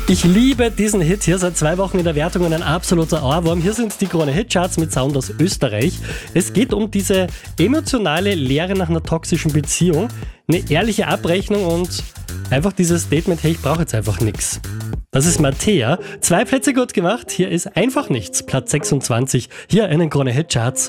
Ich liebe diesen Hit hier, seit 2 Wochen in der Wertung und ein absoluter Ohrwurm. Hier sind die Krone-Hitcharts mit Sound aus Österreich. Es geht um diese emotionale Leere nach einer toxischen Beziehung, eine ehrliche Abrechnung und einfach dieses Statement, hey, ich brauche jetzt einfach nichts. Das ist Mattea. 2 Plätze gut gemacht, hier ist einfach nichts. Platz 26, hier in den Krone-Hitcharts.